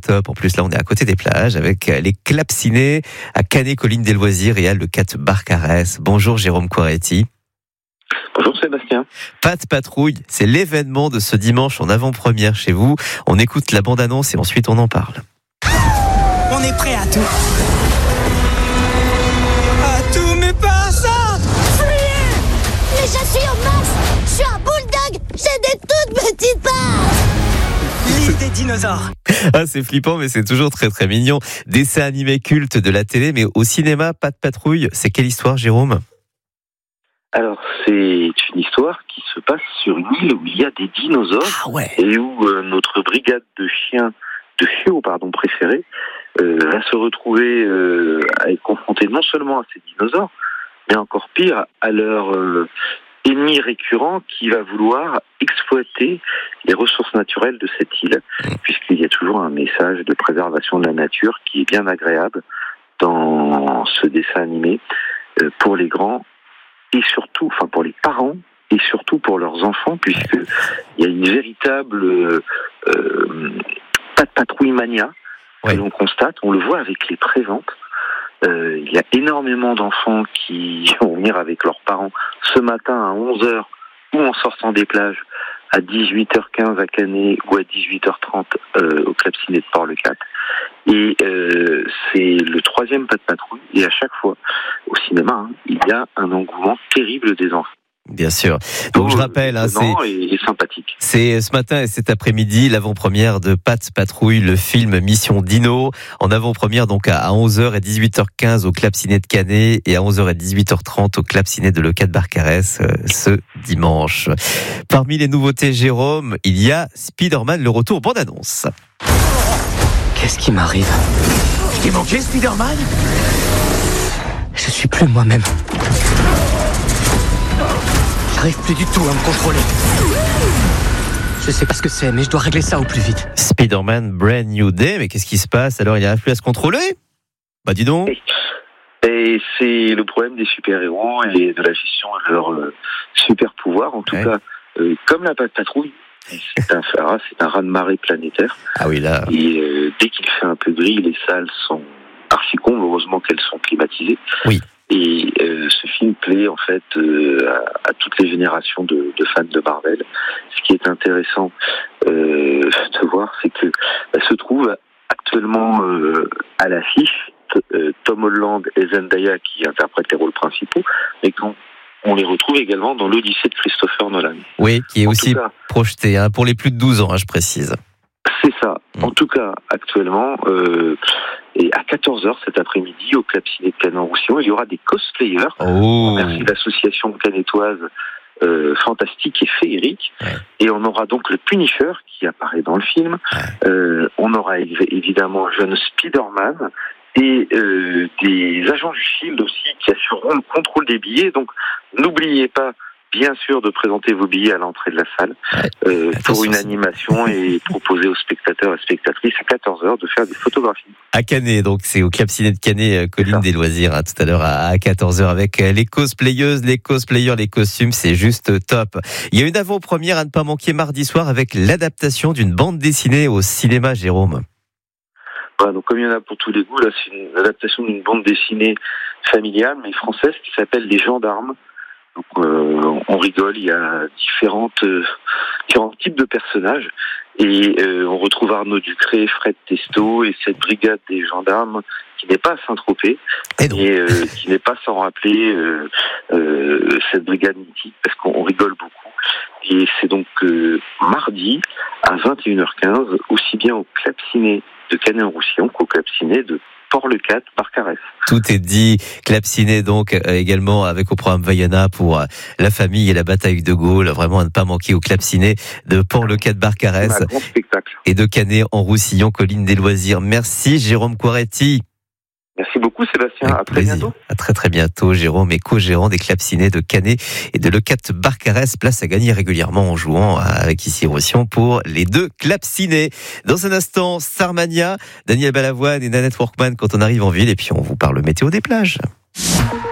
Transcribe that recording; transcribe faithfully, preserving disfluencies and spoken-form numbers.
top. En plus, là, on est à côté des plages avec les Clapcinés à Canet, Colline des Loisirs et à Le Cat Barcarès. Bonjour Jérôme Coiretti. Bonjour Sébastien. Pat' Patrouille, c'est l'événement de ce dimanche en avant-première chez vous. On écoute la bande-annonce et ensuite on en parle. On est prêt à tout. À tout, mais pas à ça. Fuyez! Mais je suis au max. Je suis un bulldog. J'ai des toutes petites pattes. L'île des dinosaures. Ah, c'est flippant, mais c'est toujours très très mignon. Dessin animé culte de la télé, mais au cinéma, Pat' Patrouille, c'est quelle histoire, Jérôme ? Alors, c'est une histoire qui se passe sur une île où il y a des dinosaures Ah ouais. et où euh, notre brigade de chiens, de chiots pardon, préférés, euh, va se retrouver euh, à être confrontée non seulement à ces dinosaures, mais encore pire, à leur euh, ennemi récurrent qui va vouloir exploiter les ressources naturelles de cette île, puisqu'il y a toujours un message de préservation de la nature qui est bien agréable dans ce dessin animé euh, pour les grands et surtout, enfin pour les parents et surtout pour leurs enfants, puisque il y a une véritable euh, euh, Pat' Patrouille mania que Oui. l'on constate. On le voit avec les préventes. Euh, il y a énormément d'enfants qui vont venir avec leurs parents ce matin à onze heures ou en sortant des plages à dix-huit heures quinze à Canet ou à dix-huit heures trente euh, au Clapciné de Port-le-Cat. Et euh, c'est le troisième Pat' Patrouille. Et à chaque fois, au cinéma, hein, il y a un engouement terrible des enfants. Bien sûr. Donc je rappelle, hein, c'est, et, et sympathique. c'est ce matin et cet après-midi l'avant-première de Pat' Patrouille, le film Mission Dino, en avant-première donc à onze heures et dix-huit heures quinze au Clapciné de Canet et à onze heures et dix-huit heures trente au Clapciné de Le Cat Barcarès euh, ce dimanche. Parmi les nouveautés, Jérôme, il y a Spider-Man le retour, bande-annonce. Qu'est-ce qui m'arrive ? Je t'ai manqué, Spider-Man. Je suis plus moi-même. J'arrive plus du tout à me contrôler. Je sais pas ce que c'est, mais je dois régler ça au plus vite. Spider-Man Brand New Day, mais qu'est-ce qui se passe alors? Il n'arrive plus à se contrôler? Bah dis donc. Et c'est le problème des super-héros et de la gestion de leurs euh, super-pouvoirs. En tout Ouais. cas, euh, comme la Pat' Patrouille, c'est un, c'est un raz-de-marée planétaire. Ah oui, là. Et euh, dès qu'il fait un peu gris, les salles sont archi combles. Heureusement qu'elles sont climatisées. Oui. Et euh, ce film plaît en fait euh, à, à toutes les générations de, de fans de Marvel. Ce qui est intéressant euh, de voir, c'est que elle se trouve actuellement euh, à l'affiche euh, Tom Holland et Zendaya qui interprètent les rôles principaux, mais qu'on on les retrouve également dans l'Odyssée de Christopher Nolan. Oui, qui est En aussi tout cas, projeté hein, pour les plus de douze ans, hein, je précise. c'est ça. Mm. En tout cas, actuellement, euh, et à quatorze heures cet après-midi, au Clapciné de Canet-en-Roussillon, il y aura des cosplayers. Oh. Merci l'association canetoise euh, fantastique et féerique. Ouais. Et on aura donc le Punisher qui apparaît dans le film. Ouais. Euh, on aura év- évidemment un jeune Spider-Man et euh, des agents du Shield aussi qui assureront le contrôle des billets. Donc n'oubliez pas, bien sûr, de présenter vos billets à l'entrée de la salle Ouais. euh, Attention, pour une c'est- animation et proposer aux spectateurs et spectatrices à quatorze heures de faire des photographies. À Canet, donc c'est au Clapciné de Canet, euh, Colline des Loisirs, hein, tout à l'heure à quatorze heures avec euh, les cosplayeuses, les cosplayers, les costumes, c'est juste top. Il y a une avant-première à ne pas manquer mardi soir avec l'adaptation d'une bande dessinée au cinéma, Jérôme. Voilà, donc comme il y en a pour tous les goûts, là c'est une adaptation d'une bande dessinée familiale mais française qui s'appelle Les Gendarmes. Donc euh, on rigole, il y a différentes, euh, différents types de personnages et euh, on retrouve Arnaud Ducré, Fred Testo et cette brigade des gendarmes qui n'est pas à Saint-Tropez Et donc, et euh, qui n'est pas sans rappeler euh, euh, cette brigade mythique parce qu'on rigole beaucoup. Et c'est donc euh, mardi à vingt et une heures quinze, aussi bien au Clapciné de Canet-en-Roussillon qu'au Clapciné de Port-le-Cat, Barcarès. tout est dit. Clapciné donc euh, également avec au programme Vaiana pour euh, la famille et la bataille de Gaulle. Vraiment à ne pas manquer au Clapciné de Port-le-Cat, Barcarès Un grand spectacle. et de Canet en Roussillon, Colline des Loisirs. Merci Jérôme Coiretti. Merci beaucoup Sébastien, Avec à très plaisir. bientôt. À très très bientôt. Jérôme est co-gérant des Clapcinés de Canet et de Le Cat Barcarès. Place à gagner régulièrement en jouant avec ici Roussillon pour les deux Clapcinés. Dans un instant, Starmania, Daniel Balavoine et Nanette Workman quand on arrive en ville et puis on vous parle météo des plages.